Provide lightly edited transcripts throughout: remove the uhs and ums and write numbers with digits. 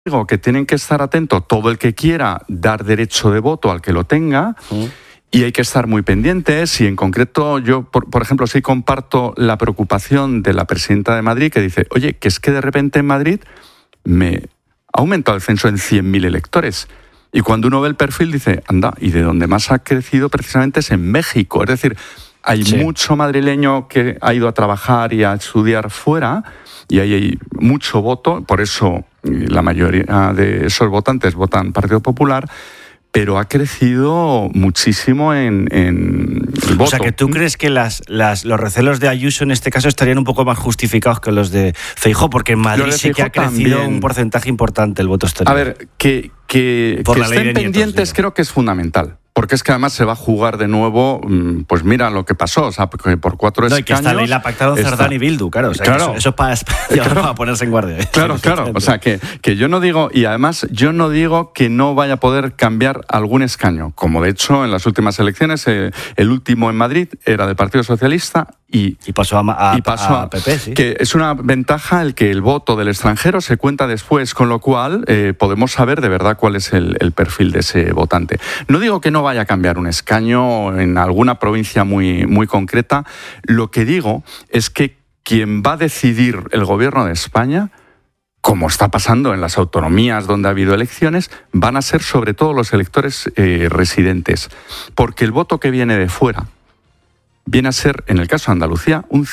Digo que tienen que estar atentos todo el que quiera dar derecho de voto al que lo tenga, y hay que estar muy pendientes. Y en concreto yo, por ejemplo, sí comparto la preocupación de la presidenta de Madrid, que dice, oye, que es que de repente en Madrid me ha aumentado el censo en 100.000 electores. Y cuando uno ve el perfil dice, anda, y de donde más ha crecido precisamente es en México. Es decir, hay mucho madrileño que ha ido a trabajar y a estudiar fuera, y ahí hay mucho voto, por eso la mayoría de esos votantes votan Partido Popular, pero ha crecido muchísimo en el voto. O sea, que tú crees que los recelos de Ayuso en este caso estarían un poco más justificados que los de Feijóo, porque en Madrid sí que ha crecido también un porcentaje importante el voto exterior. A ver, que estén pendientes creo que es fundamental. Porque es que además se va a jugar de nuevo, pues mira lo que pasó, o sea, porque por 4 escaños... No, y que esta ley la pactaron Cerdán y Bildu, claro, o sea, claro, eso es para ponerse en guardia. Claro, o sea, que yo no digo, y además yo no digo que no vaya a poder cambiar algún escaño, como de hecho en las últimas elecciones, el último en Madrid era del Partido Socialista y pasó a PP, sí. Que es una ventaja el que el voto del extranjero se cuenta después, con lo cual podemos saber de verdad cuál es el perfil de ese votante. No digo que no vaya a cambiar un escaño en alguna provincia muy, muy concreta. Lo que digo es que quien va a decidir el gobierno de España, como está pasando en las autonomías donde ha habido elecciones, van a ser sobre todo los electores residentes, porque el voto que viene de fuera viene a ser, en el caso de Andalucía, un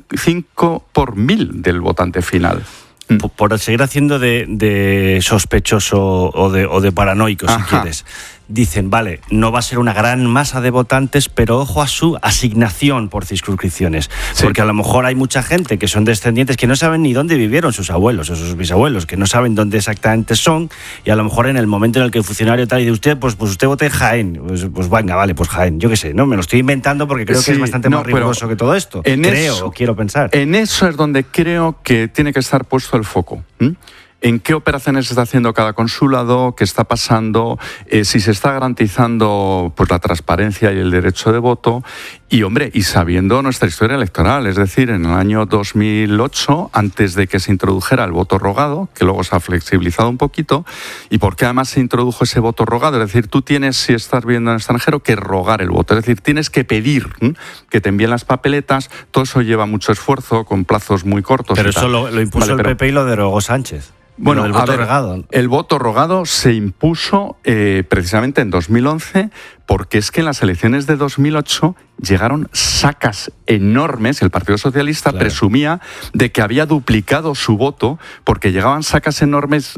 5 por 1000 del votante final. Por seguir haciendo de sospechoso o de paranoico, si quieres. Dicen, vale, no va a ser una gran masa de votantes, pero ojo a su asignación por circunscripciones. Sí. Porque a lo mejor hay mucha gente que son descendientes que no saben ni dónde vivieron sus abuelos o sus bisabuelos, que no saben dónde exactamente son, y a lo mejor en el momento en el que el funcionario tal y de usted, pues usted vote en Jaén. Pues venga, vale, pues Jaén, yo qué sé, ¿no? Me lo estoy inventando porque creo que es bastante más riguroso que todo esto. Quiero pensar. En eso es donde creo que tiene que estar puesto el foco. ¿En qué operaciones está haciendo cada consulado? ¿Qué está pasando? Si se está garantizando pues la transparencia y el derecho de voto. Y, hombre, y sabiendo nuestra historia electoral. Es decir, en el año 2008, antes de que se introdujera el voto rogado, que luego se ha flexibilizado un poquito, y por qué además se introdujo ese voto rogado. Es decir, tú tienes, si estás viviendo en el extranjero, que rogar el voto. Es decir, tienes que pedir que te envíen las papeletas. Todo eso lleva mucho esfuerzo, con plazos muy cortos. Pero eso lo impuso el PP y lo derogó Sánchez. Bueno, el voto rogado se impuso precisamente en 2011, porque es que en las elecciones de 2008 llegaron sacas enormes. El Partido Socialista presumía de que había duplicado su voto, porque llegaban sacas enormes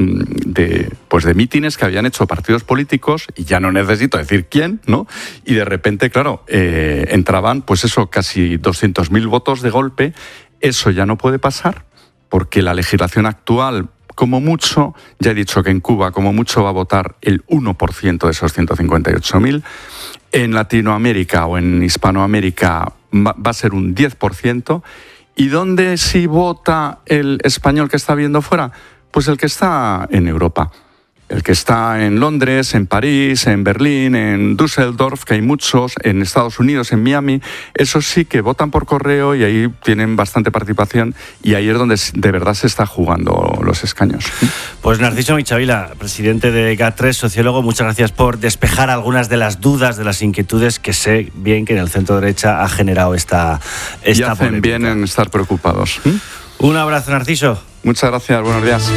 de mítines que habían hecho partidos políticos, y ya no necesito decir quién, ¿no? Y de repente, claro, entraban, pues eso, casi 200.000 votos de golpe. Eso ya no puede pasar, porque la legislación actual, como mucho, ya he dicho que en Cuba, como mucho va a votar el 1% de esos 158.000. En Latinoamérica o en Hispanoamérica va a ser un 10%. ¿Y dónde sí vota el español que está viviendo fuera? Pues el que está en Europa. El que está en Londres, en París, en Berlín, en Düsseldorf, que hay muchos, en Estados Unidos, en Miami, esos sí que votan por correo y ahí tienen bastante participación, y ahí es donde de verdad se está jugando los escaños. Pues Narciso Michavila, presidente de GAT3, sociólogo, muchas gracias por despejar algunas de las dudas, de las inquietudes que sé bien que en el centro derecha ha generado esta y hacen polémica. Bien en estar preocupados. Un abrazo, Narciso. Muchas gracias, buenos días.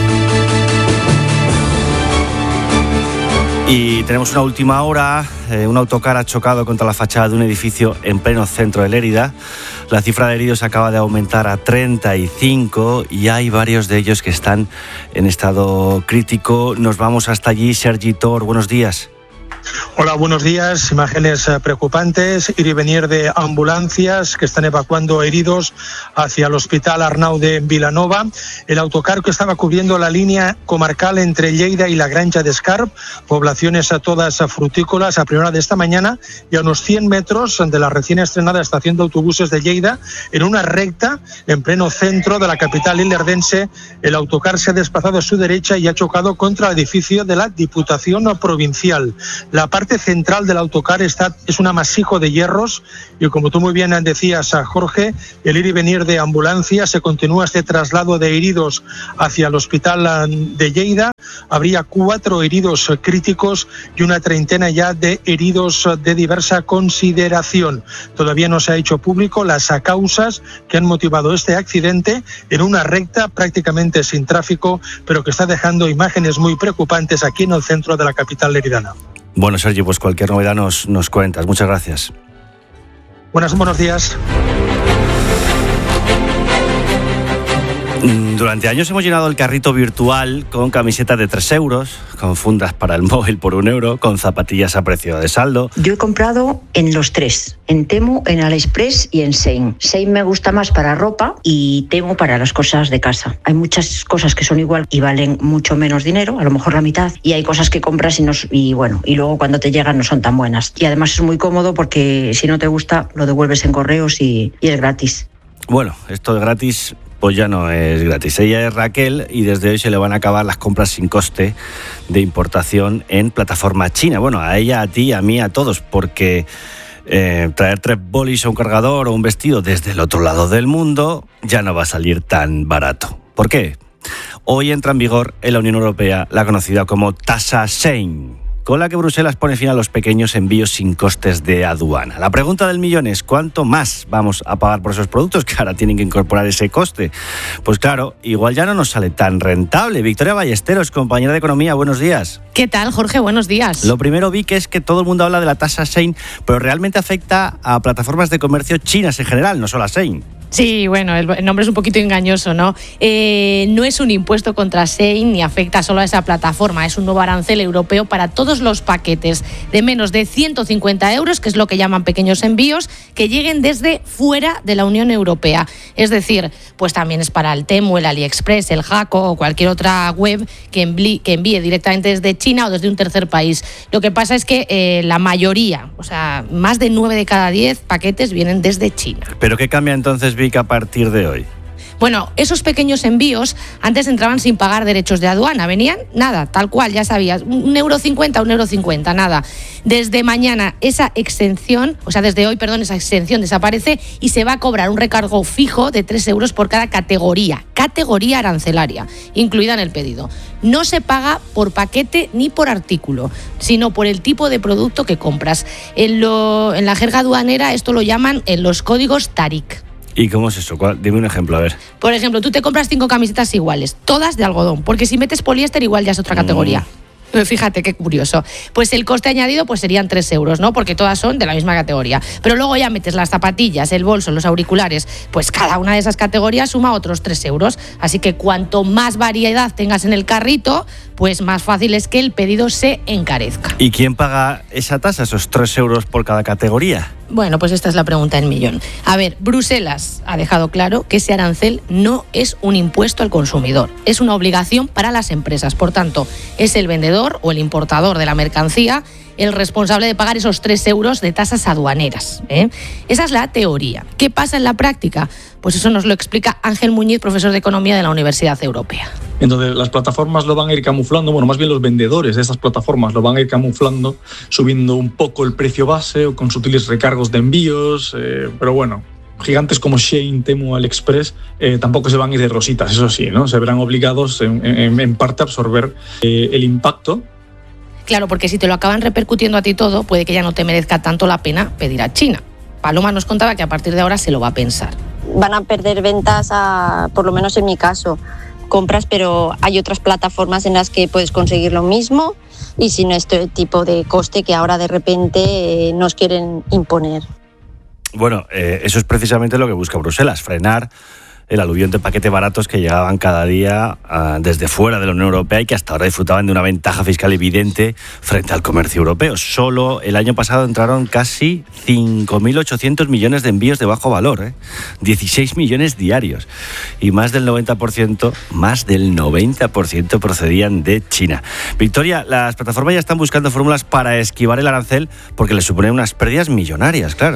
Y tenemos una última hora. Un autocar ha chocado contra la fachada de un edificio en pleno centro de Lérida. La cifra de heridos acaba de aumentar a 35 y hay varios de ellos que están en estado crítico. Nos vamos hasta allí. Sergi Tor, buenos días. Hola, buenos días. Imágenes preocupantes, ir y venir de ambulancias que están evacuando heridos hacia el Hospital Arnau de Vilanova. El autocar que estaba cubriendo la línea comarcal entre Lleida y la Granja d'Escarp, poblaciones a todas frutícolas, a primera hora de esta mañana, y a unos 100 metros de la recién estrenada estación de autobuses de Lleida, en una recta en pleno centro de la capital ilerdense. El autocar se ha desplazado a su derecha y ha chocado contra el edificio de la Diputación Provincial. La parte central del autocar es un amasijo de hierros y, como tú muy bien decías, Jorge, el ir y venir de ambulancias, se continúa este traslado de heridos hacia el hospital de Lleida. Habría 4 heridos críticos y una treintena ya de heridos de diversa consideración. Todavía no se ha hecho público las causas que han motivado este accidente en una recta prácticamente sin tráfico, pero que está dejando imágenes muy preocupantes aquí en el centro de la capital leridana. Bueno, Sergio, pues cualquier novedad nos cuentas. Muchas gracias. Buenos días. Durante años hemos llenado el carrito virtual con camisetas de 3 euros, con fundas para el móvil por 1 euro, con zapatillas a precio de saldo. Yo he comprado en los 3, en Temu, en AliExpress y en Shein. Shein me gusta más para ropa y Temu para las cosas de casa. Hay muchas cosas que son igual y valen mucho menos dinero, a lo mejor la mitad, y hay cosas que compras y luego cuando te llegan no son tan buenas. Y además es muy cómodo porque si no te gusta lo devuelves en correos y es gratis. Bueno, esto de gratis pues ya no es gratis. Ella es Raquel y desde hoy se le van a acabar las compras sin coste de importación en plataforma china. Bueno, a ella, a ti, a mí, a todos, porque traer 3 bolis o un cargador o un vestido desde el otro lado del mundo ya no va a salir tan barato. ¿Por qué? Hoy entra en vigor en la Unión Europea la conocida como tasa Shein, con la que Bruselas pone fin a los pequeños envíos sin costes de aduana. La pregunta del millón es: ¿cuánto más vamos a pagar por esos productos que ahora tienen que incorporar ese coste? Pues claro, igual ya no nos sale tan rentable. Victoria Ballesteros, compañera de Economía, buenos días. ¿Qué tal, Jorge? Buenos días. Lo primero vi que es que todo el mundo habla de la tasa Shein, pero realmente afecta a plataformas de comercio chinas en general, no solo a Shein. Sí, bueno, el nombre es un poquito engañoso, ¿no? No es un impuesto contra Shein ni afecta solo a esa plataforma. Es un nuevo arancel europeo para todos los paquetes de menos de 150 euros, que es lo que llaman pequeños envíos, que lleguen desde fuera de la Unión Europea. Es decir, pues también es para el Temu, el AliExpress, el Jaco o cualquier otra web que envíe directamente desde China o desde un tercer país. Lo que pasa es que la mayoría, o sea, más de 9 de cada 10 paquetes vienen desde China. ¿Pero qué cambia entonces, Vic, a partir de hoy? Bueno, esos pequeños envíos antes entraban sin pagar derechos de aduana. Venían, nada, tal cual, ya sabías, 1,50 €, nada. Desde mañana esa exención, desde hoy, esa exención desaparece y se va a cobrar un recargo fijo de 3 euros por cada categoría arancelaria, incluida en el pedido. No se paga por paquete ni por artículo, sino por el tipo de producto que compras. En la jerga aduanera esto lo llaman en los códigos TARIC. ¿Y cómo es eso? Dime un ejemplo, a ver. Por ejemplo, tú te compras 5 camisetas iguales, todas de algodón, porque si metes poliéster igual ya es otra categoría. Fíjate qué curioso. Pues el coste añadido serían 3 euros, ¿no? Porque todas son de la misma categoría. Pero luego ya metes las zapatillas, el bolso, los auriculares, pues cada una de esas categorías suma otros 3 euros. Así que cuanto más variedad tengas en el carrito, pues más fácil es que el pedido se encarezca. ¿Y quién paga esa tasa, esos 3 euros por cada categoría? Bueno, pues esta es la pregunta del millón. A ver, Bruselas ha dejado claro que ese arancel no es un impuesto al consumidor, es una obligación para las empresas. Por tanto, es el vendedor o el importador de la mercancía el responsable de pagar esos 3 euros de tasas aduaneras, ¿eh? Esa es la teoría. ¿Qué pasa en la práctica? Pues eso nos lo explica Ángel Muñiz, profesor de Economía de la Universidad Europea. Entonces las plataformas lo van a ir camuflando, más bien los vendedores de esas plataformas lo van a ir camuflando, subiendo un poco el precio base o con sutiles recargos de envíos, pero bueno, gigantes como Shein, Temu, AliExpress tampoco se van a ir de rositas, eso sí, ¿no? Se verán obligados en parte a absorber el impacto. Claro, porque si te lo acaban repercutiendo a ti todo, puede que ya no te merezca tanto la pena pedir a China. Paloma nos contaba que a partir de ahora se lo va a pensar. Van a perder ventas, por lo menos en mi caso, compras, pero hay otras plataformas en las que puedes conseguir lo mismo y sin este tipo de coste que ahora de repente nos quieren imponer. Bueno, eso es precisamente lo que busca Bruselas, frenar el aluvión de paquetes baratos que llegaban cada día desde fuera de la Unión Europea y que hasta ahora disfrutaban de una ventaja fiscal evidente frente al comercio europeo. Solo el año pasado entraron casi 5.800 millones de envíos de bajo valor, 16 millones diarios. Y más del 90% procedían de China. Victoria, las plataformas ya están buscando fórmulas para esquivar el arancel porque les suponen unas pérdidas millonarias, claro.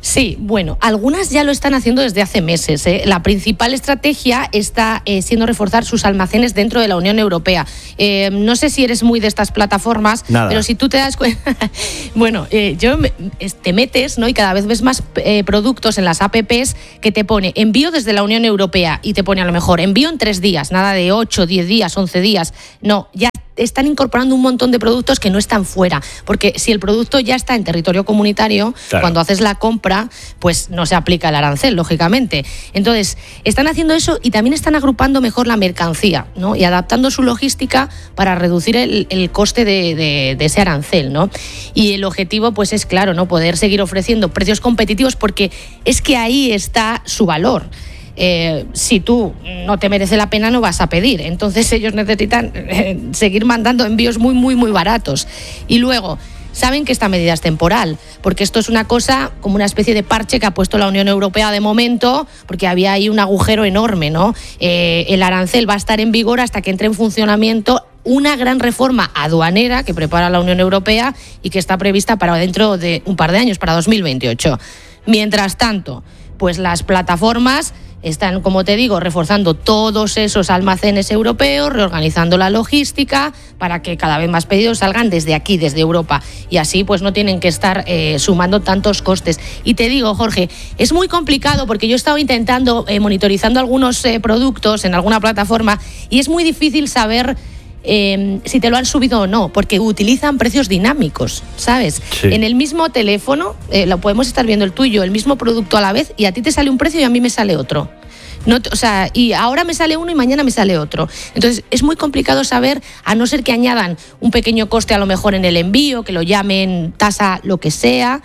Sí, bueno, algunas ya lo están haciendo desde hace meses. La principal estrategia está siendo reforzar sus almacenes dentro de la Unión Europea. No sé si eres muy de estas plataformas, pero si tú te das cuenta... bueno, te metes, ¿no? Y cada vez ves más productos en las apps que te pone envío desde la Unión Europea y te pone a lo mejor envío en 3 días, nada de 8, 10 días, 11 días. No, ya están incorporando un montón de productos que no están fuera, porque si el producto ya está en territorio comunitario, cuando haces la compra, pues no se aplica el arancel, lógicamente. Entonces, están haciendo eso y también están agrupando mejor la mercancía, ¿no? Y adaptando su logística para reducir el coste de ese arancel, ¿no? Y el objetivo, pues es claro, ¿no? Poder seguir ofreciendo precios competitivos, porque es que ahí está su valor. Si tú no te merece la pena, no vas a pedir. Entonces ellos necesitan seguir mandando envíos muy, muy, muy baratos. Y luego, saben que esta medida es temporal, porque esto es una cosa como una especie de parche que ha puesto la Unión Europea de momento, porque había ahí un agujero enorme, ¿no? El arancel va a estar en vigor hasta que entre en funcionamiento una gran reforma aduanera que prepara la Unión Europea y que está prevista para dentro de un par de años, para 2028. Mientras tanto, pues las plataformas están, como te digo, reforzando todos esos almacenes europeos, reorganizando la logística para que cada vez más pedidos salgan desde aquí, desde Europa. Y así pues no tienen que estar sumando tantos costes. Y te digo, Jorge, es muy complicado porque yo he estado intentando, monitorizando algunos productos en alguna plataforma y es muy difícil saber si te lo han subido o no, porque utilizan precios dinámicos, ¿sabes? Sí. En el mismo teléfono, lo podemos estar viendo el tuyo, el mismo producto a la vez, y a ti te sale un precio y a mí me sale otro. No, o sea, y ahora me sale uno y mañana me sale otro. Entonces es muy complicado saber, a no ser que añadan un pequeño coste a lo mejor en el envío, que lo llamen tasa lo que sea,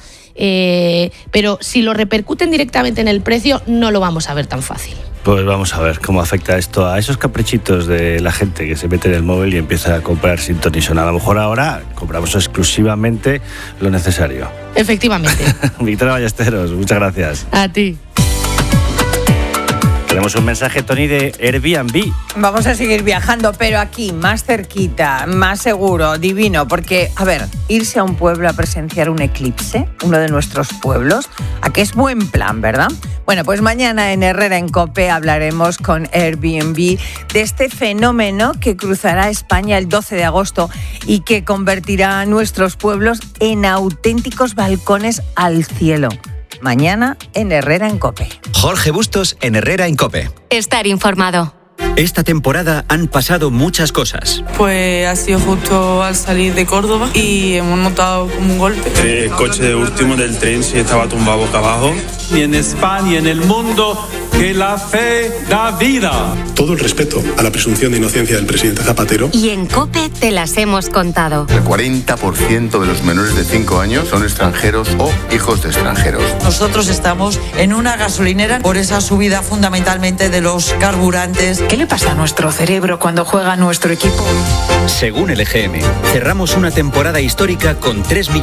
pero si lo repercuten directamente en el precio no lo vamos a ver tan fácil. Pues vamos a ver cómo afecta esto a esos caprichitos de la gente que se mete en el móvil y empieza a comprar sin ton ni son. A lo mejor ahora compramos exclusivamente lo necesario. Efectivamente. Victoria Ballesteros, muchas gracias. A ti. Tenemos un mensaje, Tony, de Airbnb. Vamos a seguir viajando, pero aquí, más cerquita, más seguro, divino, porque, a ver, irse a un pueblo a presenciar un eclipse, uno de nuestros pueblos, ¿a qué es buen plan, verdad? Bueno, pues mañana en Herrera en COPE hablaremos con Airbnb de este fenómeno que cruzará España el 12 de agosto y que convertirá a nuestros pueblos en auténticos balcones al cielo. Mañana en Herrera en COPE. Jorge Bustos en Herrera en COPE. Estar informado. Esta temporada han pasado muchas cosas. Pues ha sido justo al salir de Córdoba y hemos notado como un golpe. El coche de último del tren sí estaba tumbado boca abajo. Y en España y en el mundo, que la fe da vida. Todo el respeto a la presunción de inocencia del presidente Zapatero. Y en COPE te las hemos contado. El 40% de los menores de 5 años son extranjeros o hijos de extranjeros. Nosotros estamos en una gasolinera por esa subida fundamentalmente de los carburantes. ¿Qué le pasa a nuestro cerebro cuando juega nuestro equipo? Según el EGM, cerramos una temporada histórica con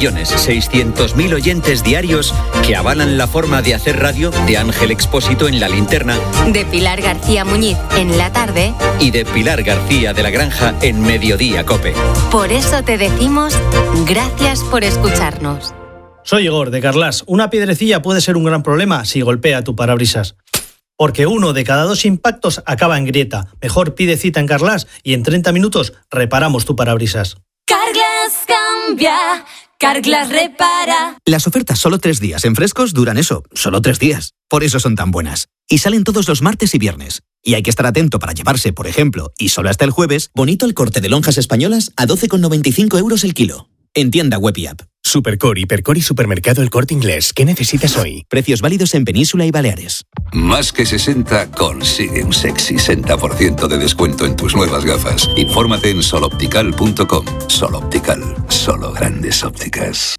3.600.000 oyentes diarios que avalan la forma de hacer radio de Ángel Expósito en La Linterna, de Pilar García Muñiz en La Tarde y de Pilar García de la Granja en Mediodía COPE. Por eso te decimos gracias por escucharnos. Soy Igor, de Carlas. Una piedrecilla puede ser un gran problema si golpea tu parabrisas. Porque 1 de cada 2 impactos acaba en grieta. Mejor pide cita en Carlas y en 30 minutos reparamos tu parabrisas. Carglass cambia, Carglass repara. Las ofertas solo 3 días en Frescos duran eso, solo 3 días. Por eso son tan buenas. Y salen todos los martes y viernes. Y hay que estar atento para llevarse, por ejemplo, y solo hasta el jueves, bonito el corte de lonjas españolas a 12,95 € el kilo. En tienda web y app. Supercore, Hipercore y Supermercado El Corte Inglés. ¿Qué necesitas hoy? Precios válidos en Península y Baleares. Más que 60 consigue un sexy 60% de descuento en tus nuevas gafas. Infórmate en soloptical.com. Soloptical, solo grandes ópticas.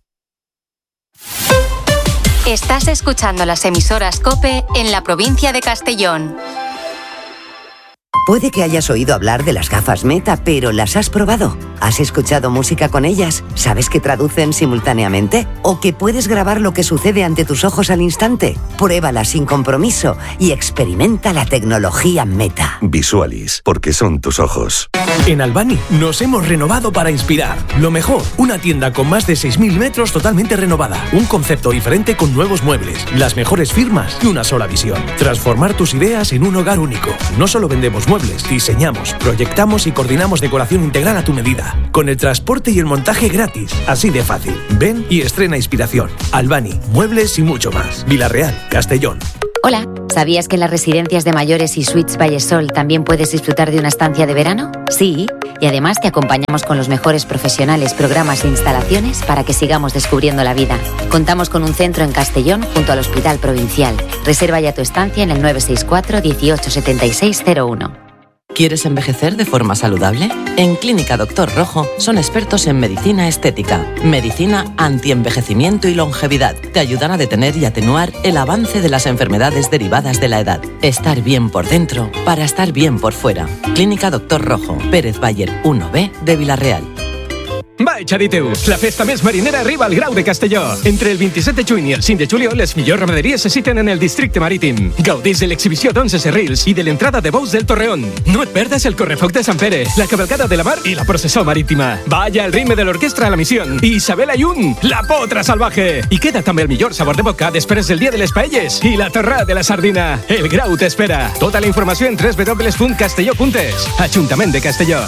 Estás escuchando las emisoras COPE en la provincia de Castellón. Puede que hayas oído hablar de las gafas Meta, pero ¿las has probado? ¿Has escuchado música con ellas? ¿Sabes que traducen simultáneamente? ¿O que puedes grabar lo que sucede ante tus ojos al instante? Pruébalas sin compromiso y experimenta la tecnología Meta. Visualis, porque son tus ojos. En Albany nos hemos renovado para inspirar. Lo mejor, una tienda con más de 6.000 metros totalmente renovada. Un concepto diferente con nuevos muebles, las mejores firmas y una sola visión. Transformar tus ideas en un hogar único. No solo vendemos muebles, diseñamos, proyectamos y coordinamos decoración integral a tu medida. Con el transporte y el montaje gratis. Así de fácil. Ven y estrena inspiración. Albany, muebles y mucho más. Vilarreal, Castellón. Hola, ¿sabías que en las residencias de mayores y Suites Vallesol también puedes disfrutar de una estancia de verano? Sí, y además te acompañamos con los mejores profesionales, programas e instalaciones para que sigamos descubriendo la vida. Contamos con un centro en Castellón junto al Hospital Provincial. Reserva ya tu estancia en el 964 18 76 01. ¿Quieres envejecer de forma saludable? En Clínica Doctor Rojo son expertos en medicina estética, medicina antienvejecimiento y longevidad. Te ayudan a detener y atenuar el avance de las enfermedades derivadas de la edad. Estar bien por dentro para estar bien por fuera. Clínica Doctor Rojo, Pérez Bayer 1B de Vilarreal. Va echaditeu, la festa més marinera arriba al Grau de Castelló. Entre el 27 de juny i el 5 de juliol, les millors ramaderies se citen en el districte marítim. Gaudís de l'exhibició d'11 serrils i de l'entrada de bous del Torreón. No et perdes el correfoc de Sant Pere, la cavalcada de la mar i la processó marítima. Vaya al ritme de l'orquestra a la Misión. I Isabel Ayun, la potra salvaje. I queda també el millor sabor de boca després del dia de les paelles i la torrada de la sardina. El Grau t'espera. Tota la informació en www.castelló.es. Ajuntament de Castelló.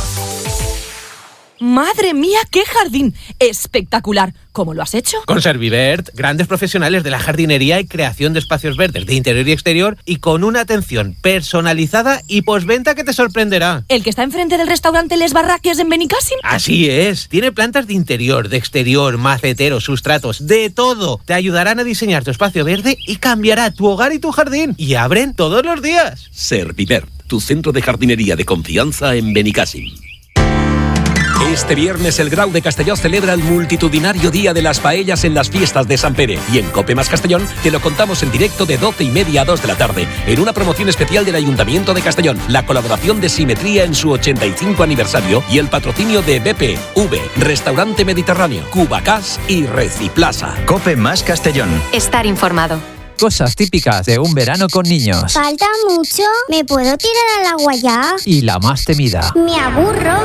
¡Madre mía, qué jardín! ¡Espectacular! ¿Cómo lo has hecho? Con Servivert, grandes profesionales de la jardinería y creación de espacios verdes de interior y exterior y con una atención personalizada y postventa que te sorprenderá. ¿El que está enfrente del restaurante Les Barraques en Benicàssim? Así es. Tiene plantas de interior, de exterior, maceteros, sustratos, de todo. Te ayudarán a diseñar tu espacio verde y cambiará tu hogar y tu jardín. Y abren todos los días. Servivert, tu centro de jardinería de confianza en Benicàssim. Este viernes el Grau de Castelló celebra el multitudinario Día de las Paellas en las fiestas de Sant Pere. Y en Cope Más Castellón te lo contamos en directo de 12:30 a 2 de la tarde, en una promoción especial del Ayuntamiento de Castellón, la colaboración de Simetría en su 85 aniversario y el patrocinio de BPV, Restaurante Mediterráneo, Cubacás y Reciplaza. Cope Más Castellón. Estar informado. Cosas típicas de un verano con niños. ¿Falta mucho? ¿Me puedo tirar al agua ya? Y la más temida. Me aburro.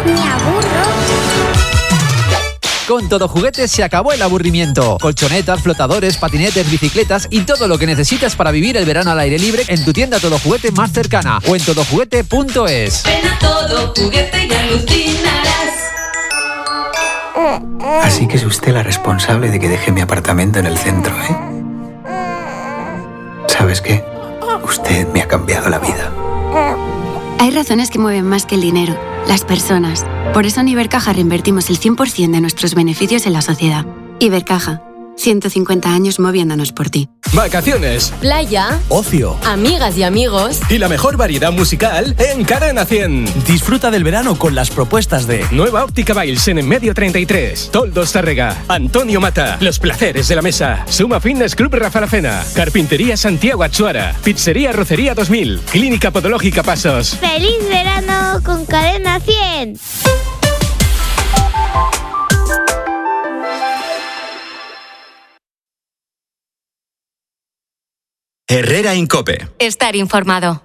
Con Todo Juguetes se acabó el aburrimiento. Colchonetas, flotadores, patinetes, bicicletas y todo lo que necesitas para vivir el verano al aire libre en tu tienda Todo Juguete más cercana o en todojuguete.es. Ven a Todo Juguete y alucinarás. Así que es usted la responsable de que deje mi apartamento en el centro, ¿eh? ¿Sabes qué? Usted me ha cambiado la vida. Hay razones que mueven más que el dinero, las personas. Por eso en Ibercaja reinvertimos el 100% de nuestros beneficios en la sociedad. Ibercaja, 150 años moviéndonos por ti. Vacaciones, Playa, ocio, amigas y amigos y la mejor variedad musical en Cadena 100. Disfruta del verano con las propuestas de Nueva Óptica Bails en Medio 33, Toldos Tárrega, Antonio Mata, Los Placeres de la Mesa, Suma Fitness Club Rafalafena, Carpintería Santiago Atsuara, Pizzería Rocería 2000, Clínica Podológica Pasos. ¡Feliz verano con Cadena 100! Herrera Incope. Estar informado.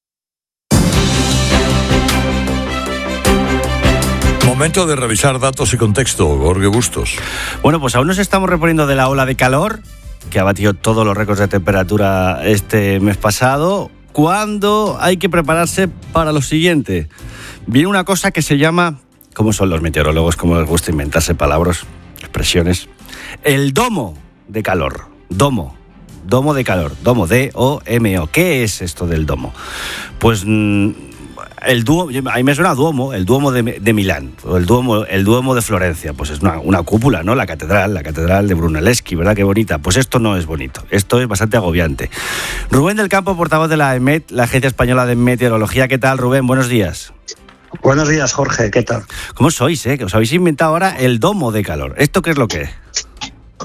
Momento de revisar datos y contexto, Jorge Bustos. Bueno, pues aún nos estamos reponiendo de la ola de calor que ha batido todos los récords de temperatura este mes pasado, cuando hay que prepararse para lo siguiente. Viene una cosa que se llama, ¿cómo son los meteorólogos? ¿Cómo les gusta inventarse palabras, expresiones? El domo de calor. Domo de calor, domo, D-O-M-O. ¿Qué es esto del domo? Pues el Duomo, a mí me suena a Duomo, el Duomo de Milán, o el Duomo de Florencia. Pues es una cúpula, ¿no? La catedral de Brunelleschi, ¿verdad? Qué bonita. Pues esto no es bonito, esto es bastante agobiante. Rubén del Campo, portavoz de la EMET, la Agencia Española de Meteorología. ¿Qué tal, Rubén? Buenos días. Buenos días, Jorge, ¿qué tal? ¿Cómo sois, Que os habéis inventado ahora el domo de calor. ¿Esto qué es lo que es?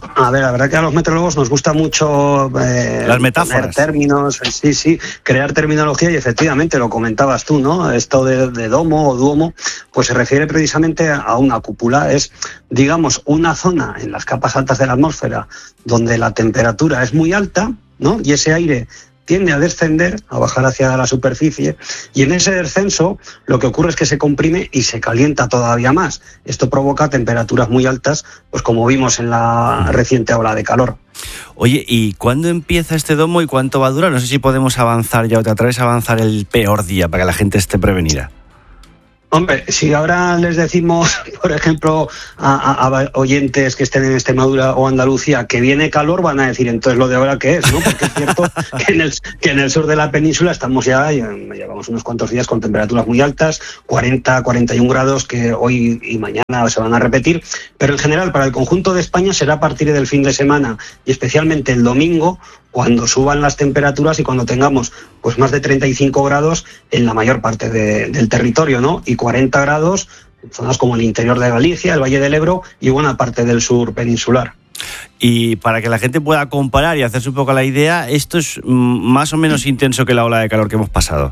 A ver, la verdad que a los meteorólogos nos gusta mucho las metáforas, términos, sí, crear terminología, y efectivamente lo comentabas tú, ¿no? Esto de domo o duomo, pues se refiere precisamente a una cúpula. Es, digamos, una zona en las capas altas de la atmósfera donde la temperatura es muy alta, ¿no? Y ese aire tiende a descender, a bajar hacia la superficie, y en ese descenso lo que ocurre es que se comprime y se calienta todavía más. Esto provoca temperaturas muy altas, pues como vimos en la reciente ola de calor. Oye, ¿y cuándo empieza este domo y cuánto va a durar? No sé si podemos avanzar ya, o te atreves a avanzar el peor día para que la gente esté prevenida. Hombre, si ahora les decimos, por ejemplo, a oyentes que estén en Extremadura o Andalucía que viene calor, van a decir, entonces lo de ahora qué es, ¿no? Porque es cierto que en el sur de la península estamos llevamos unos cuantos días con temperaturas muy altas, 40, 41 grados, que hoy y mañana se van a repetir, pero en general para el conjunto de España será a partir del fin de semana y especialmente el domingo, cuando suban las temperaturas y cuando tengamos pues más de 35 grados en la mayor parte del territorio, ¿no? Y 40 grados en zonas como el interior de Galicia, el Valle del Ebro y buena parte del sur peninsular. Y para que la gente pueda comparar y hacerse un poco la idea, ¿esto es más o menos intenso que la ola de calor que hemos pasado?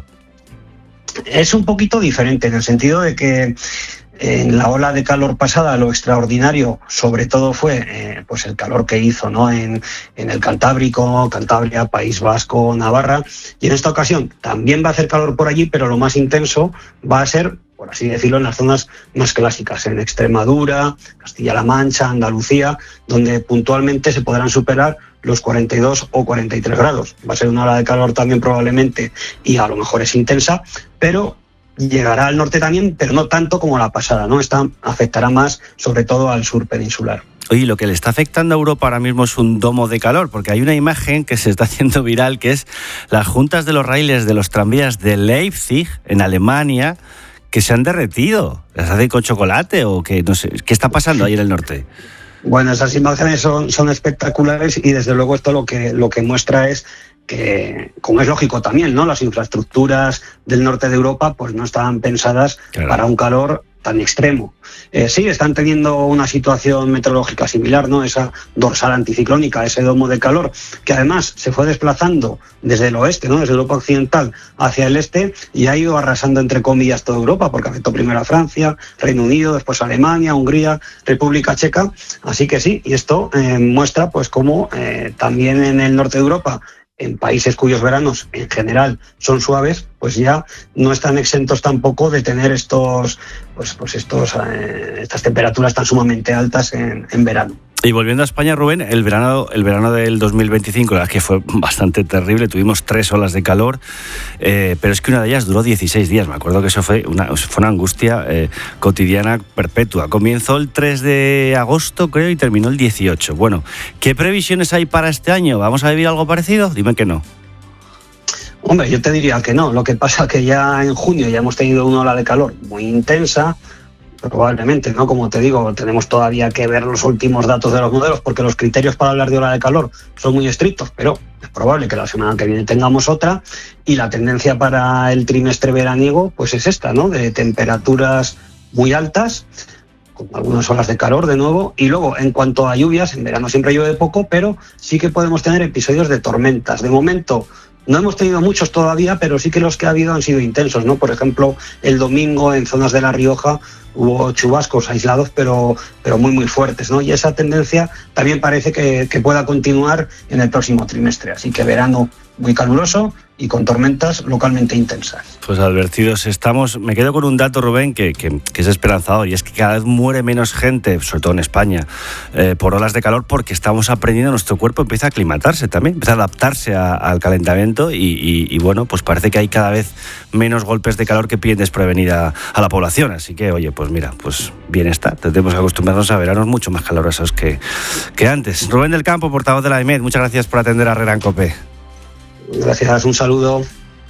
Es un poquito diferente en el sentido de que en la ola de calor pasada lo extraordinario sobre todo fue pues el calor que hizo, ¿no? en el Cantábrico, Cantabria, País Vasco, Navarra, y en esta ocasión también va a hacer calor por allí, pero lo más intenso va a ser, por así decirlo, en las zonas más clásicas, en Extremadura, Castilla-La Mancha, Andalucía, donde puntualmente se podrán superar los 42 o 43 grados. Va a ser una ola de calor también probablemente, y a lo mejor es intensa, pero llegará al norte también, pero no tanto como la pasada, ¿no? Esta afectará más, sobre todo, al sur peninsular. Oye, lo que le está afectando a Europa ahora mismo es un domo de calor, porque hay una imagen que se está haciendo viral, que es las juntas de los raíles de los tranvías de Leipzig, en Alemania, que se han derretido. ¿Las hacen con chocolate o qué? No sé, ¿qué está pasando ahí en el norte? Bueno, esas imágenes son espectaculares, y desde luego esto lo que muestra es que, como es lógico también, ¿no? Las infraestructuras del norte de Europa pues no estaban pensadas para un calor tan extremo. Sí, están teniendo una situación meteorológica similar, ¿no? Esa dorsal anticiclónica, ese domo de calor, que además se fue desplazando desde el oeste, ¿no? Desde Europa occidental hacia el este, y ha ido arrasando, entre comillas, toda Europa, porque afectó primero a Francia, Reino Unido, después a Alemania, Hungría, República Checa. Así que sí, y esto muestra pues cómo también en el norte de Europa, en países cuyos veranos en general son suaves, pues ya no están exentos tampoco de tener estas temperaturas tan sumamente altas en verano. Y volviendo a España, Rubén, el verano del 2025, la verdad es que fue bastante terrible, tuvimos 3 olas de calor, pero es que una de ellas duró 16 días, me acuerdo que eso fue una angustia cotidiana perpetua. Comenzó el 3 de agosto, creo, y terminó el 18. Bueno, ¿qué previsiones hay para este año? ¿Vamos a vivir algo parecido? Dime que no. Hombre, yo te diría que no. Lo que pasa es que ya en junio ya hemos tenido una ola de calor muy intensa, probablemente, ¿no? Como te digo, tenemos todavía que ver los últimos datos de los modelos, porque los criterios para hablar de ola de calor son muy estrictos, pero es probable que la semana que viene tengamos otra, y la tendencia para el trimestre veraniego pues es esta, ¿no? De temperaturas muy altas, con algunas olas de calor de nuevo, y luego en cuanto a lluvias, en verano siempre llueve poco, pero sí que podemos tener episodios de tormentas. De momento no hemos tenido muchos todavía, pero sí que los que ha habido han sido intensos, ¿no? Por ejemplo, el domingo en zonas de La Rioja hubo chubascos aislados, pero muy muy fuertes, ¿no? Y esa tendencia también parece que pueda continuar en el próximo trimestre. Así que verano muy caluroso y con tormentas localmente intensas. Pues advertidos estamos. Me quedo con un dato, Rubén, que es esperanzador, y es que cada vez muere menos gente, sobre todo en España, por olas de calor, porque estamos aprendiendo, nuestro cuerpo empieza a aclimatarse también, empieza a adaptarse al calentamiento, y bueno, pues parece que hay cada vez menos golpes de calor que pillen desprevenida a la población. Así que, oye, pues mira, pues bien está. Tenemos que acostumbrarnos a veranos mucho más calurosos que antes. Rubén del Campo, portavoz de la EMED, muchas gracias por atender a Herrera en COPE. Gracias, un saludo.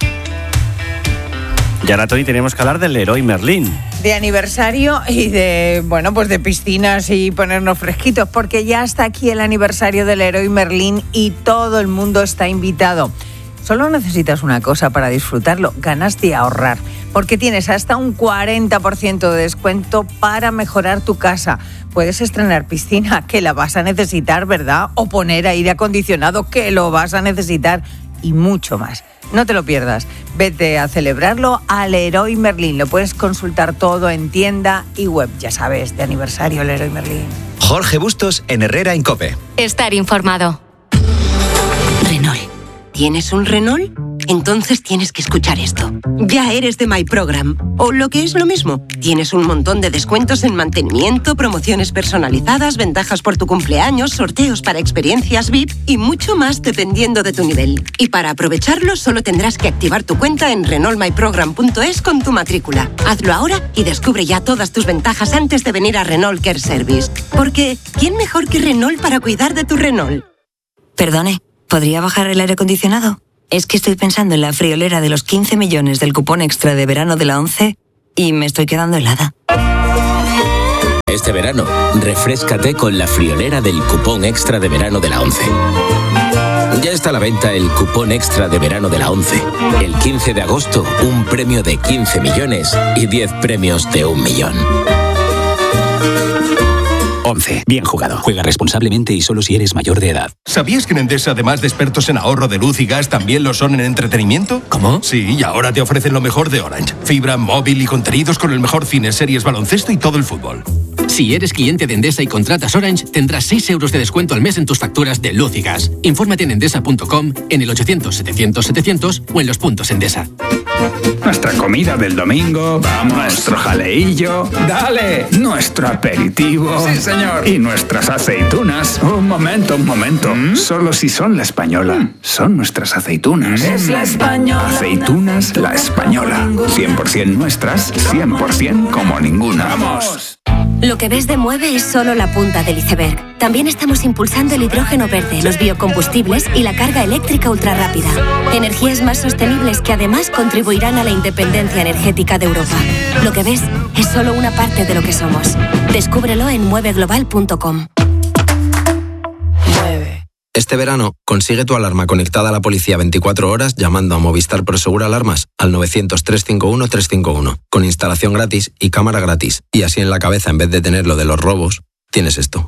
Y ahora, Tony, tenemos que hablar del Leroy Merlin. De aniversario y de piscinas y ponernos fresquitos, porque ya está aquí el aniversario del Leroy Merlin y todo el mundo está invitado. Solo necesitas una cosa para disfrutarlo, ganas de ahorrar, porque tienes hasta un 40% de descuento para mejorar tu casa. Puedes estrenar piscina, que la vas a necesitar, ¿verdad? O poner aire acondicionado, que lo vas a necesitar, y mucho más. No te lo pierdas. Vete a celebrarlo al Leroy Merlin. Lo puedes consultar todo en tienda y web. Ya sabes, de aniversario Leroy Merlin. Jorge Bustos en Herrera en COPE. Estar informado. Renault. ¿Tienes un Renault? Entonces tienes que escuchar esto. Ya eres de My Program. O lo que es lo mismo, tienes un montón de descuentos en mantenimiento, promociones personalizadas, ventajas por tu cumpleaños, sorteos para experiencias VIP y mucho más dependiendo de tu nivel. Y para aprovecharlo solo tendrás que activar tu cuenta en renaultmyprogram.es con tu matrícula. Hazlo ahora y descubre ya todas tus ventajas antes de venir a Renault Care Service. Porque, ¿quién mejor que Renault para cuidar de tu Renault? Perdone, ¿podría bajar el aire acondicionado? Es que estoy pensando en la friolera de los 15 millones del cupón extra de verano de la 11 y me estoy quedando helada. Este verano, refréscate con la friolera del cupón extra de verano de la 11. Ya está a la venta el cupón extra de verano de la 11. El 15 de agosto, un premio de 15 millones y 10 premios de 1 millón. 11. Bien jugado. Juega responsablemente y solo si eres mayor de edad. ¿Sabías que en Endesa, además de expertos en ahorro de luz y gas, también lo son en entretenimiento? ¿Cómo? Sí, y ahora te ofrecen lo mejor de Orange. Fibra, móvil y contenidos con el mejor cine, series, baloncesto y todo el fútbol. Si eres cliente de Endesa y contratas Orange, tendrás 6 euros de descuento al mes en tus facturas de luz y gas. Infórmate en endesa.com, en el 800-700-700 o en los puntos Endesa. Nuestra comida del domingo, vamos, nuestro jaleillo, dale, nuestro aperitivo. Sí, señor. Y nuestras aceitunas. Un momento. Solo si son la española. Son nuestras aceitunas. Es la española. Aceitunas La Española. 100% nuestras, 100% como ninguna. ¡Vamos! Lo que ves de Mueve es solo la punta del iceberg. También estamos impulsando el hidrógeno verde, los biocombustibles y la carga eléctrica ultrarrápida. Energías más sostenibles que además contribuirán a la independencia energética de Europa. Lo que ves es solo una parte de lo que somos. Descúbrelo en mueveglobal.com. Este verano, consigue tu alarma conectada a la policía 24 horas llamando a Movistar Prosegur Alarmas al 900-351-351, con instalación gratis y cámara gratis. Y así en la cabeza, en vez de tener lo de los robos, tienes esto.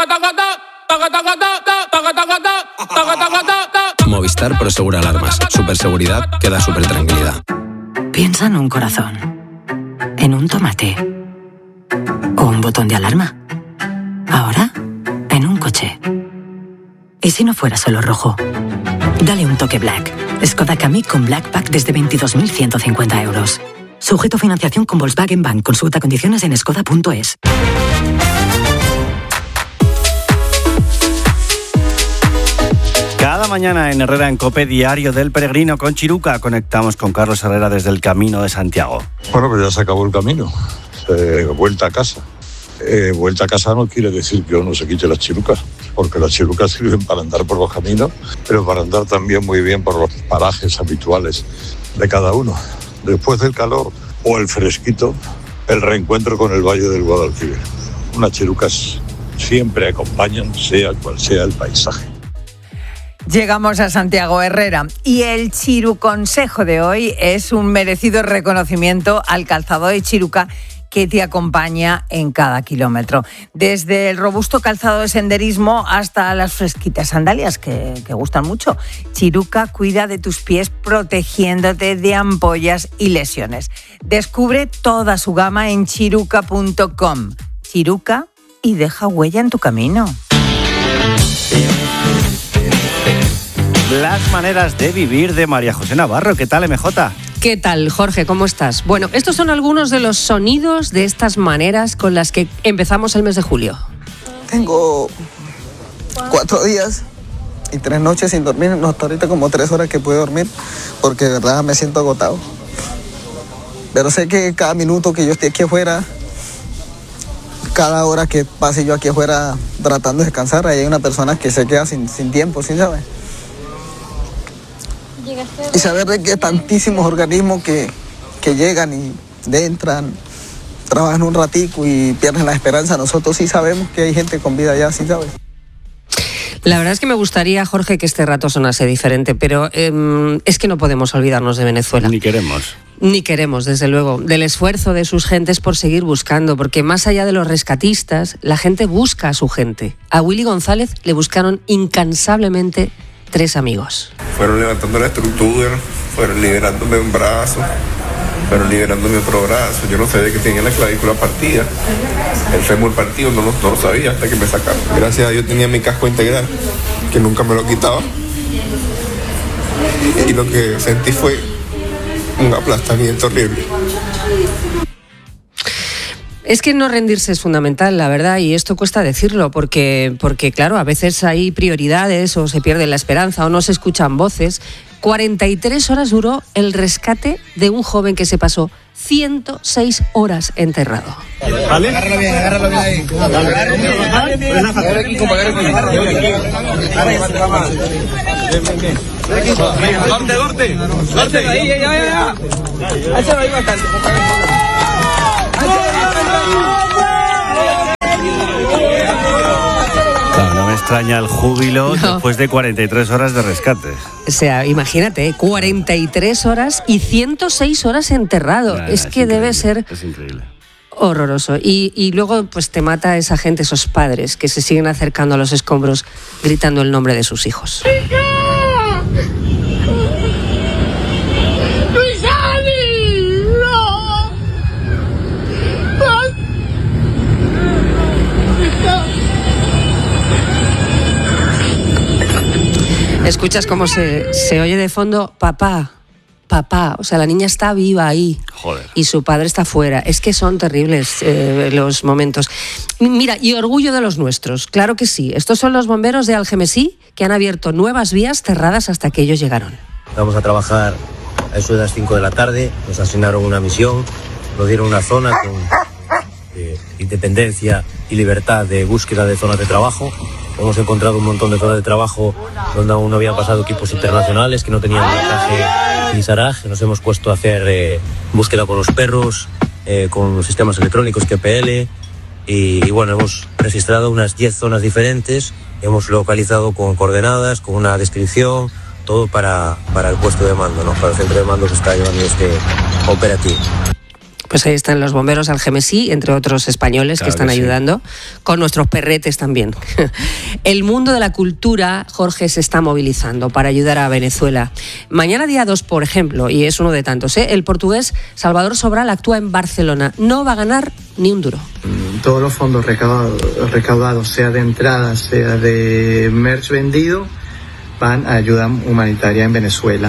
Movistar Prosegur Alarmas. Superseguridad que da supertranquilidad. Piensa en un corazón, en un tomate o un botón de alarma. Ahora, en un coche. ¿Y si no fuera solo rojo? Dale un toque Black. Skoda Kamiq con Black Pack desde 22.150 euros. Sujeto a financiación con Volkswagen Bank. Consulta condiciones en skoda.es. Cada mañana en Herrera en COPE, diario del peregrino con Chiruca. Conectamos con Carlos Herrera desde el Camino de Santiago. Bueno, pues ya se acabó el camino. Vuelta a casa. Vuelta a casa no quiere decir que uno se quite las chirucas, porque las chirucas sirven para andar por los caminos, pero para andar también muy bien por los parajes habituales de cada uno. Después del calor o el fresquito, el reencuentro con el Valle del Guadalquivir. Unas chirucas siempre acompañan, sea cual sea el paisaje. Llegamos a Santiago Herrera y el chiruconsejo de hoy es un merecido reconocimiento al calzado de Chiruca que te acompaña en cada kilómetro. Desde el robusto calzado de senderismo hasta las fresquitas sandalias que gustan mucho. Chiruca cuida de tus pies protegiéndote de ampollas y lesiones. Descubre toda su gama en chiruca.com. Chiruca y deja huella en tu camino. Las maneras de vivir de María José Navarro. ¿Qué tal, MJ? ¿Qué tal, Jorge? ¿Cómo estás? Bueno, estos son algunos de los sonidos de estas maneras con las que empezamos el mes de julio. Tengo 4 días y 3 noches sin dormir. No, hasta ahorita como 3 horas que puedo dormir porque de verdad me siento agotado. Pero sé que cada minuto que yo esté aquí afuera, cada hora que pase yo aquí afuera tratando de descansar, ahí hay una persona que se queda sin tiempo, ¿sí sabes? Y saber de que tantísimos organismos que llegan y entran, trabajan un ratico y pierden la esperanza. Nosotros sí sabemos que hay gente con vida allá, ¿sí sabes? La verdad es que me gustaría, Jorge, que este rato sonase diferente, pero es que no podemos olvidarnos de Venezuela. Ni queremos. Ni queremos, desde luego, del esfuerzo de sus gentes por seguir buscando, porque más allá de los rescatistas, la gente busca a su gente. A Willy González le buscaron incansablemente 3 amigos. Fueron levantando la estructura, fueron liberándome un brazo, fueron liberándome otro brazo. Yo no sabía que tenía la clavícula partida, el fémur partido, no lo sabía hasta que me sacaron. Gracias a Dios tenía mi casco integral, que nunca me lo quitaba. Y lo que sentí fue un aplastamiento horrible. Es que no rendirse es fundamental, la verdad, y esto cuesta decirlo, porque claro, a veces hay prioridades o se pierde la esperanza o no se escuchan voces. 43 horas duró el rescate de un joven que se pasó 106 horas enterrado. ¿Vale? Agárralo bien ahí. Dorte, ahí, ya. Échalo ahí bastante. Claro, no me extraña el júbilo después de 43 horas de rescate. O sea, imagínate, 43 horas y 106 horas enterrado. Es que debe ser... Es increíble. Horroroso. Y luego pues te mata esa gente, esos padres que se siguen acercando a los escombros gritando el nombre de sus hijos. Escuchas cómo se oye de fondo, papá, o sea, la niña está viva ahí. Joder. Y su padre está fuera. Es que son terribles los momentos. Mira, y orgullo de los nuestros, claro que sí. Estos son los bomberos de Algemesí que han abierto nuevas vías cerradas hasta que ellos llegaron. Vamos a trabajar a eso de las 5 de la tarde, nos asignaron una misión, nos dieron una zona con independencia y libertad de búsqueda de zonas de trabajo. Hemos encontrado un montón de zonas de trabajo donde aún no habían pasado equipos internacionales que no tenían marcaje y SARAG. Nos hemos puesto a hacer búsqueda con los perros, con los sistemas electrónicos QPL y bueno, hemos registrado unas 10 zonas diferentes. Hemos localizado con coordenadas, con una descripción, todo para el puesto de mando, ¿no? Para el centro de mando que está llevando este operativo. Pues ahí están los bomberos Algemesí, entre otros españoles que están ayudando, con nuestros perretes también. El mundo de la cultura, Jorge, se está movilizando para ayudar a Venezuela. Mañana día 2, por ejemplo, y es uno de tantos, el portugués Salvador Sobral actúa en Barcelona. No va a ganar ni un duro. Todos los fondos recaudados, sea de entrada, sea de merch vendido, van a ayuda humanitaria en Venezuela.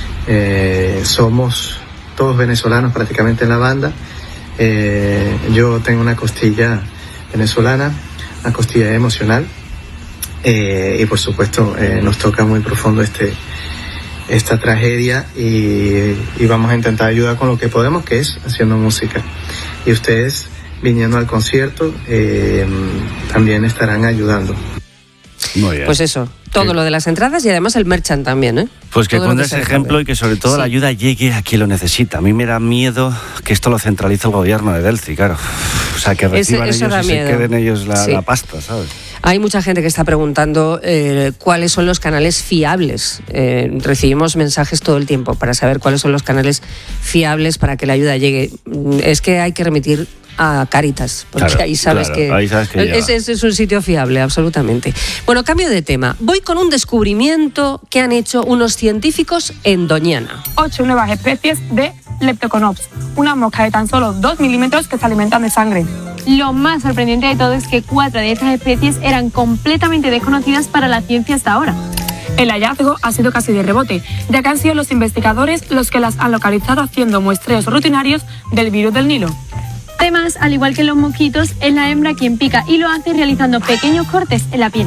Somos todos venezolanos prácticamente en la banda. Yo tengo una costilla venezolana, una costilla emocional, y por supuesto nos toca muy profundo esta tragedia y vamos a intentar ayudar con lo que podemos, que es haciendo música. Y ustedes, viniendo al concierto, también estarán ayudando. Muy bien. Pues eso, todo lo de las entradas y además el merchant también, ¿eh? Pues que todo ponga ese ejemplo y que sobre todo la ayuda llegue a quien lo necesita. A mí me da miedo que esto lo centralice el gobierno de Delci, claro. O sea, que reciban ellos y se queden ellos la pasta, ¿sabes? Hay mucha gente que está preguntando cuáles son los canales fiables. Recibimos mensajes todo el tiempo para saber cuáles son los canales fiables para que la ayuda llegue. Es que hay que remitir a Cáritas, porque ahí sabes que ese es un sitio fiable, absolutamente. Bueno, cambio de tema. Voy con un descubrimiento que han hecho unos científicos en Doñana. 8 nuevas especies de Leptoconops, una mosca de tan solo 2 milímetros que se alimentan de sangre. Lo más sorprendente de todo es que 4 de estas especies eran completamente desconocidas para la ciencia hasta ahora. El hallazgo ha sido casi de rebote, ya que han sido los investigadores los que las han localizado haciendo muestreos rutinarios del virus del Nilo. Además, al igual que los mosquitos, es la hembra quien pica y lo hace realizando pequeños cortes en la piel.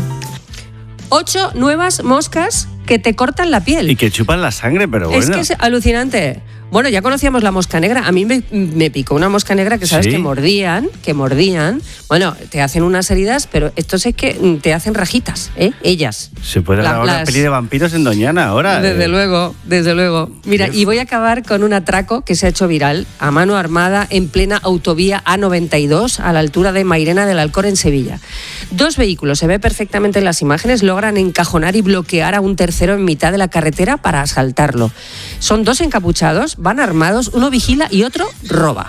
8 nuevas moscas que te cortan la piel. Y que chupan la sangre, pero bueno. Es que es alucinante. Bueno, ya conocíamos la mosca negra. A mí me picó una mosca negra que sabes que mordían. Bueno, te hacen unas heridas, pero estos es que te hacen rajitas, ellas. Se puede grabar una peli de vampiros en Doñana ahora. Desde luego. Mira, y voy a acabar con un atraco que se ha hecho viral a mano armada en plena autovía A92 a la altura de Mairena del Alcor en Sevilla. 2 vehículos, se ve perfectamente en las imágenes, logran encajonar y bloquear a un tercero en mitad de la carretera para asaltarlo. Son 2 encapuchados, van armados, uno vigila y otro roba.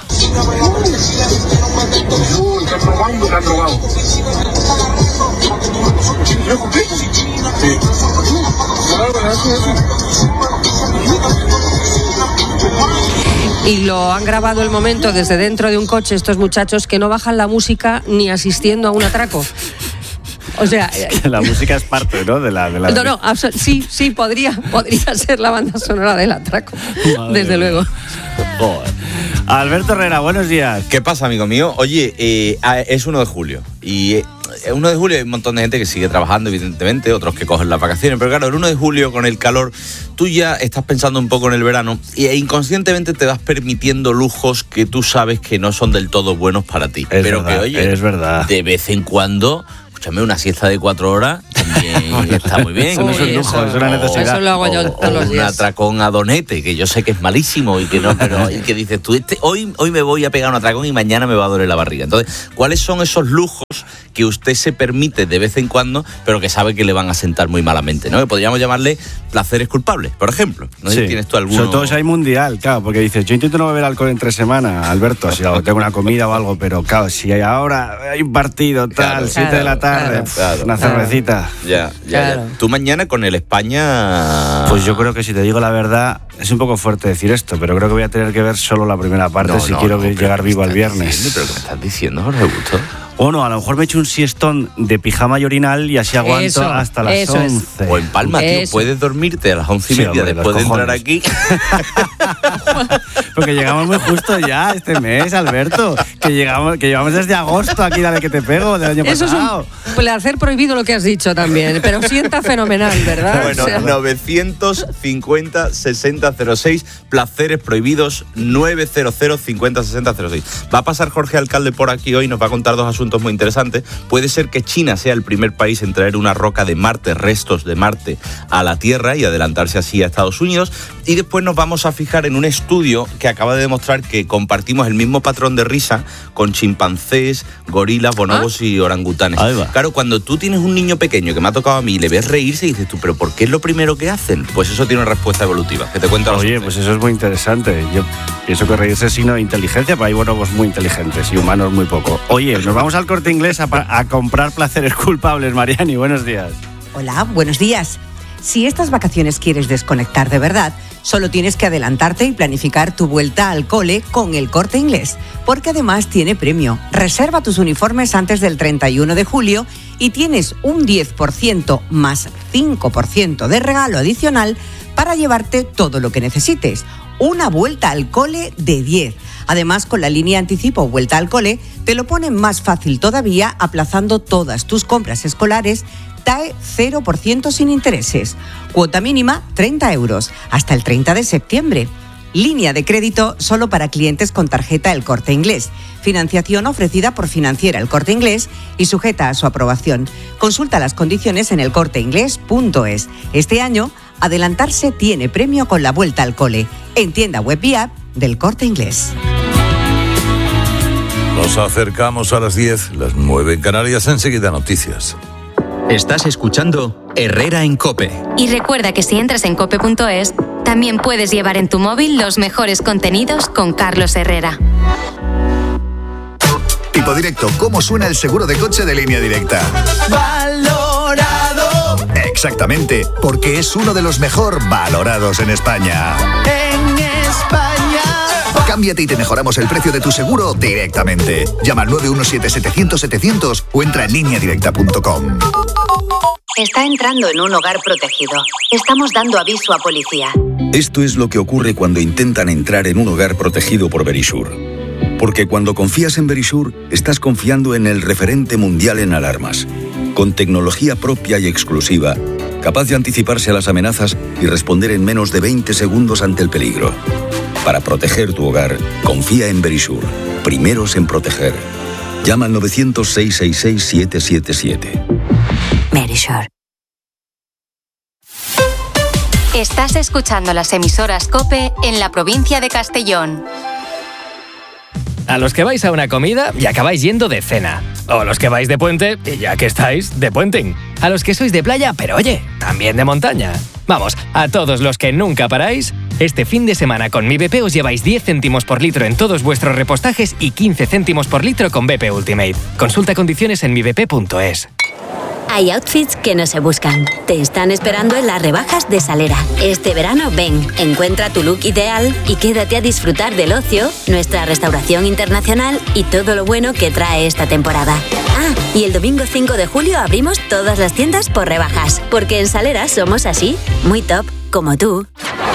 Y lo han grabado el momento desde dentro de un coche estos muchachos que no bajan la música ni asistiendo a un atraco. O sea, la música es parte, ¿no? De la... No, sí, podría ser la banda sonora del atraco. Madre desde luego. Joder. Alberto Herrera, buenos días. ¿Qué pasa, amigo mío? Oye, es 1 de julio y 1 de julio hay un montón de gente que sigue trabajando, evidentemente, otros que cogen las vacaciones, pero claro, el 1 de julio con el calor, tú ya estás pensando un poco en el verano e inconscientemente te vas permitiendo lujos que tú sabes que no son del todo buenos para ti. Pero verdad, que, oye, es verdad. De vez en cuando... Escúchame, una siesta de 4 horas también está muy bien. Eso no es un lujo, es una necesidad. Eso lo hago yo todos los días. Un atracón a Donete, que yo sé que es malísimo y que no, pero y que dices tú, hoy me voy a pegar un atracón y mañana me va a doler la barriga. Entonces, ¿cuáles son esos lujos que usted se permite de vez en cuando, pero que sabe que le van a sentar muy malamente, ¿no? Que podríamos llamarle placeres culpables, por ejemplo. No sé si tienes tú alguno. Sobre todo si hay mundial, claro, porque dices, yo intento no beber alcohol entre semana, Alberto, si tengo una comida o algo, pero claro, si ahora hay un partido, tal, 7 de la tarde, una cervecita. Ya. Tú mañana con el España... Pues yo creo que, si te digo la verdad, es un poco fuerte decir esto, pero creo que voy a tener que ver solo la primera parte si quiero llegar vivo al viernes. ¿Pero qué me estás diciendo, Jorge Busto? O no, a lo mejor me echo un siestón de pijama y orinal y así aguanto hasta las 11. O en Palma, tío, puedes dormirte a las 11:30 después de entrar aquí. Porque llegamos muy justo ya este mes, Alberto. Que llevamos desde agosto aquí, dale que te pego, del año pasado. Eso es un placer prohibido lo que has dicho también, pero sienta fenomenal, ¿verdad? Bueno, 950-6006, placeres prohibidos, 900-50-6006. Va a pasar Jorge Alcalde por aquí hoy, nos va a contar 2 asuntos muy interesantes. Puede ser que China sea el primer país en traer una roca de Marte, restos de Marte, a la Tierra y adelantarse así a Estados Unidos. Y después nos vamos a fijar en un estudio que acaba de demostrar que compartimos el mismo patrón de risa con chimpancés, gorilas, bonobos y orangutanes. Claro, cuando tú tienes un niño pequeño, que me ha tocado a mí, y le ves reírse y dices tú, ¿pero por qué es lo primero que hacen? Pues eso tiene una respuesta evolutiva, que te cuento. Oye, pues eso es muy interesante. Yo pienso que reírse es signo de inteligencia, pero hay bonobos muy inteligentes y humanos muy poco. Oye, nos vamos al Corte Inglés a comprar placeres culpables. Mariani, buenos días. Hola, buenos días. Si estas vacaciones quieres desconectar de verdad, solo tienes que adelantarte y planificar tu vuelta al cole con el Corte Inglés, porque además tiene premio. Reserva tus uniformes antes del 31 de julio y tienes un 10% más 5% de regalo adicional para llevarte todo lo que necesites. Una vuelta al cole de 10. Además, con la línea anticipo Vuelta al Cole, te lo ponen más fácil todavía, aplazando todas tus compras escolares. TAE 0% sin intereses. Cuota mínima 30 euros hasta el 30 de septiembre. Línea de crédito solo para clientes con tarjeta El Corte Inglés. Financiación ofrecida por Financiera El Corte Inglés y sujeta a su aprobación. Consulta las condiciones en elcorteinglés.es. Este año, adelantarse tiene premio con la vuelta al cole. En tienda web y app del Corte Inglés. Nos acercamos a las 10, las 9 en Canarias, enseguida noticias. Estás escuchando Herrera en COPE. Y recuerda que si entras en cope.es, también puedes llevar en tu móvil los mejores contenidos con Carlos Herrera. Tipo Directo, ¿cómo suena el seguro de coche de Línea Directa? Valorado. Exactamente, porque es uno de los mejor valorados en España. En España. Cámbiate y te mejoramos el precio de tu seguro directamente. Llama al 917-700-700 o entra en lineadirecta.com. Está entrando en un hogar protegido. Estamos dando aviso a policía. Esto es lo que ocurre cuando intentan entrar en un hogar protegido por Verisure. Porque cuando confías en Verisure, estás confiando en el referente mundial en alarmas. Con tecnología propia y exclusiva, capaz de anticiparse a las amenazas y responder en menos de 20 segundos ante el peligro. Para proteger tu hogar, confía en Verisur. Primeros en proteger. Llama al 900-666-777. Verisur. Estás escuchando las emisoras COPE en la provincia de Castellón. A los que vais a una comida y acabáis yendo de cena. O a los que vais de puente y ya que estáis, de puenting. A los que sois de playa, pero oye, también de montaña. Vamos, a todos los que nunca paráis, este fin de semana con Mi BP os lleváis 10 céntimos por litro en todos vuestros repostajes y 15 céntimos por litro con BP Ultimate. Consulta condiciones en mibp.es. Hay outfits que no se buscan. Te están esperando en las rebajas de Salera. Este verano ven, encuentra tu look ideal y quédate a disfrutar del ocio, nuestra restauración internacional y todo lo bueno que trae esta temporada. Ah, y el domingo 5 de julio abrimos todas las tiendas por rebajas, porque en Salera somos así, muy top, como tú.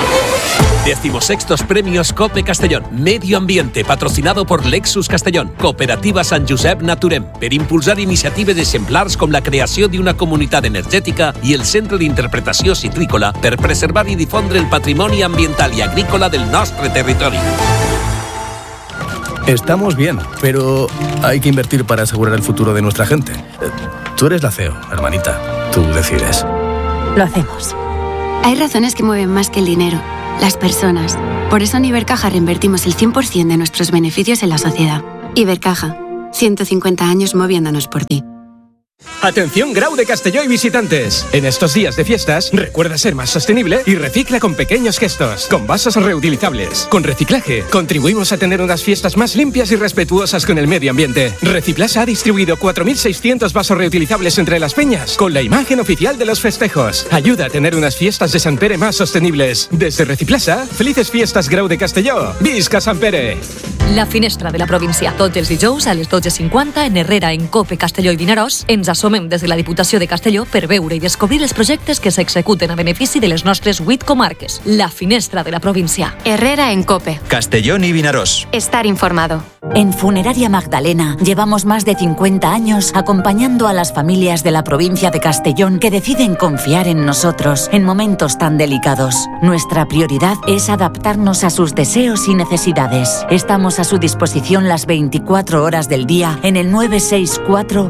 16º Premios COPE Castellón. Medio Ambiente, patrocinado por Lexus Castellón. Cooperativa Sant Josep Naturem, per impulsar iniciatives exemplars com la creació d'una comunitat energètica i el Centre d'Interpretació Citrícola per preservar i difondre el patrimoni ambiental i agrícola del nostre territori. Estamos bien, pero hay que invertir para asegurar el futuro de nuestra gente. Tú eres la CEO, hermanita. Tú decides. Lo hacemos. Hay razones que mueven más que el dinero. Las personas. Por eso en Ibercaja reinvertimos el 100% de nuestros beneficios en la sociedad. Ibercaja. 150 años moviéndonos por ti. Atención Grau de Castelló y visitantes. En estos días de fiestas, recuerda ser más sostenible y recicla con pequeños gestos, con vasos reutilizables. Con reciclaje, contribuimos a tener unas fiestas más limpias y respetuosas con el medio ambiente. Reciplasa ha distribuido 4.600 vasos reutilizables entre las peñas, con la imagen oficial de los festejos. Ayuda a tener unas fiestas de Sant Pere más sostenibles. Desde Reciplasa, felices fiestas Grau de Castelló. Visca Sant Pere! La finestra de la província. Tots els dijous a les 12:50 en Herrera, en COPE, Castelló i Vinaròs. Ens assomem des de la Diputació de Castelló per veure i descobrir els projectes que s'executen a benefici de les nostres 8 comarques. La finestra de la província. Herrera en COPE. Castellón y Vinaròs. Estar informado. En Funeraria Magdalena llevamos más de 50 años acompañando a las familias de la provincia de Castellón que deciden confiar en nosotros en momentos tan delicados. Nuestra prioridad es adaptarnos a sus deseos y necesidades. Estamos a su disposición las 24 horas del día en el 964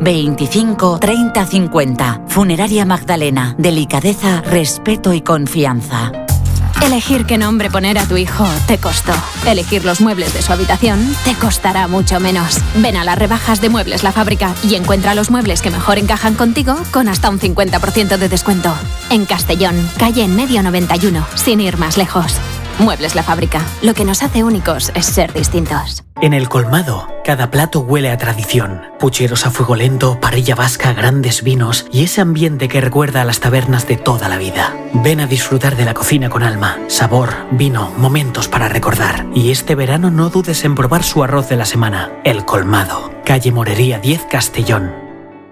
25 30 50. Funeraria Magdalena. Delicadeza, respeto y confianza. Elegir qué nombre poner a tu hijo te costó. Elegir los muebles de su habitación te costará mucho menos. Ven a las rebajas de Muebles La Fábrica y encuentra los muebles que mejor encajan contigo con hasta un 50% de descuento. En Castellón, calle en Medio 91, sin ir más lejos. Muebles La Fábrica. Lo que nos hace únicos es ser distintos. En El Colmado, cada plato huele a tradición. Pucheros a fuego lento, parrilla vasca, grandes vinos y ese ambiente que recuerda a las tabernas de toda la vida. Ven a disfrutar de la cocina con alma, sabor, vino, momentos para recordar. Y este verano no dudes en probar su arroz de la semana. El Colmado, calle Morería 10, Castellón.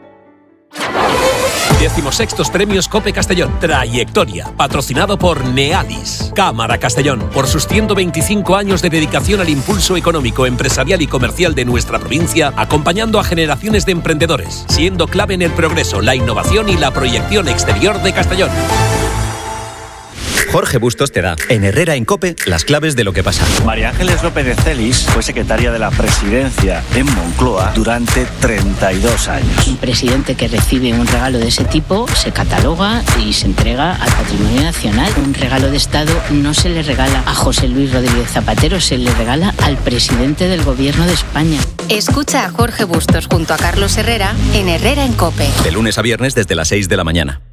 16º Premios COPE Castellón. Trayectoria. Patrocinado por Neadis. Cámara Castellón. Por sus 125 años de dedicación al impulso económico, empresarial y comercial de nuestra provincia, acompañando a generaciones de emprendedores, siendo clave en el progreso, la innovación y la proyección exterior de Castellón. Jorge Bustos te da, en Herrera en COPE, las claves de lo que pasa. María Ángeles López de Celis fue secretaria de la Presidencia en Moncloa durante 32 años. Un presidente que recibe un regalo de ese tipo se cataloga y se entrega al patrimonio nacional. Un regalo de Estado no se le regala a José Luis Rodríguez Zapatero, se le regala al presidente del Gobierno de España. Escucha a Jorge Bustos junto a Carlos Herrera en Herrera en COPE. De lunes a viernes desde las 6 de la mañana.